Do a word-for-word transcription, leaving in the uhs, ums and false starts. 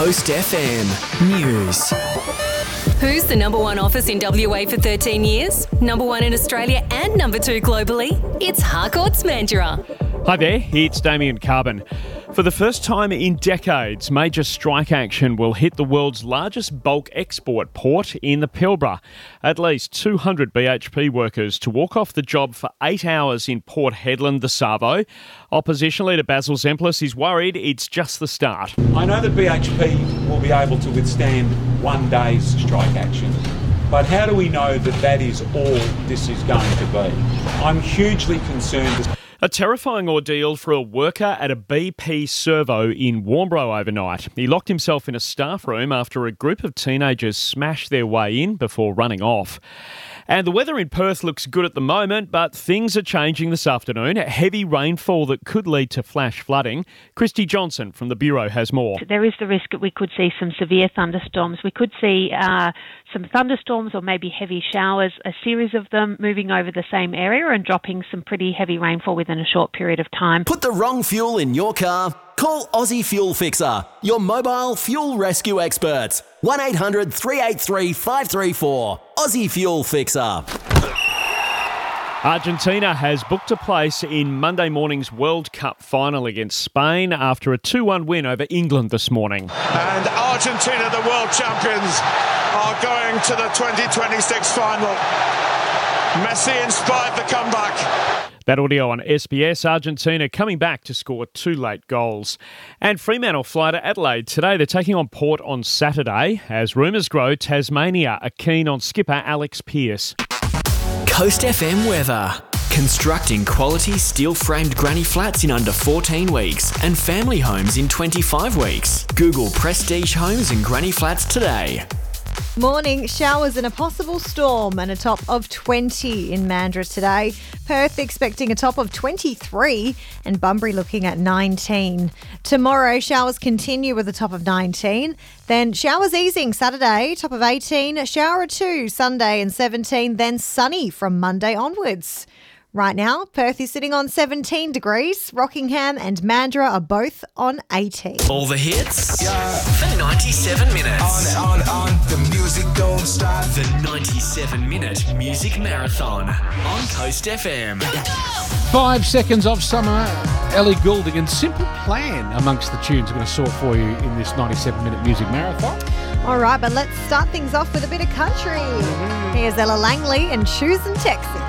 Coast F M News. Who's the number one office in W A for thirteen years? Number one in Australia and number two globally? It's Harcourts Mandurah. Hi there, it's Damien Carbon. For the first time in decades, major strike action will hit the world's largest bulk export port in the Pilbara. At least two hundred B H P workers to walk off the job for eight hours in Port Hedland, the Savo. Opposition leader Basil Zemplis is worried it's just the start. I know that B H P will be able to withstand one day's strike action, but how do we know that that is all this is going to be? I'm hugely concerned. A terrifying ordeal for a worker at a B P servo in Warnbro overnight. He locked himself in a staff room after a group of teenagers smashed their way in before running off. And the weather in Perth looks good at the moment, but things are changing this afternoon. Heavy rainfall that could lead to flash flooding. Christy Johnson from the Bureau has more. There is the risk that we could see some severe thunderstorms. We could see uh, some thunderstorms or maybe heavy showers, a series of them moving over the same area and dropping some pretty heavy rainfall within a short period of time. Put the wrong fuel in your car? Call Aussie Fuel Fixer, your mobile fuel rescue experts. one eight hundred three eight three five three four. Aussie Fuel Fixer. Argentina has booked a place in Monday morning's World Cup final against Spain after a two one win over England this morning. And Argentina, the world champions, are going to the twenty twenty-six final. Messi inspired the comeback. That audio on S B S. Argentina coming back to score two late goals. And Fremantle fly to Adelaide today. They're taking on Port on Saturday. As rumours grow, Tasmania are keen on skipper Alex Pearce. Coast F M weather. Constructing quality steel-framed granny flats in under fourteen weeks and family homes in twenty-five weeks. Google Prestige Homes and Granny Flats today. Morning, showers and a possible storm and a top of twenty in Mandurah today. Perth expecting a top of twenty-three and Bunbury looking at nineteen. Tomorrow, showers continue with a top of nineteen. Then showers easing Saturday, top of eighteen. Shower or two Sunday and seventeen. Then sunny from Monday onwards. Right now, Perth is sitting on seventeen degrees. Rockingham and Mandurah are both on eighteen. All the hits yeah. for ninety-seven minutes. On, on, on, the music don't stop. The ninety-seven minute music marathon on Coast F M. Five seconds of summer. Ellie Goulding and Simple Plan amongst the tunes we're going to sort for you in this ninety-seven minute music marathon. All right, but let's start things off with a bit of country. Mm-hmm. Here's Ella Langley and Choosing Texas.